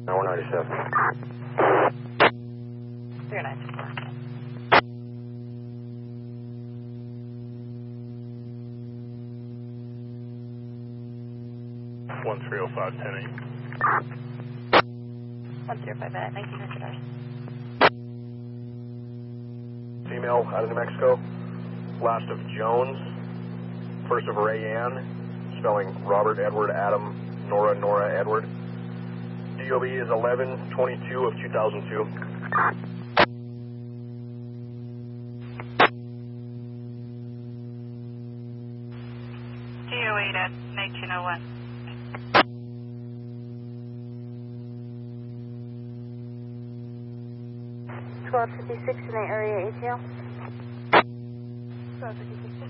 197. 094. 1305108. 105 $1900. Female out of New Mexico. Last of Jones. First of Rayanne. Spelling Robert, Edward, Adam, Nora, Edward. DOB is 11/22 of 2002. DO8 at 1901. 1256 in the area ATL. 1256.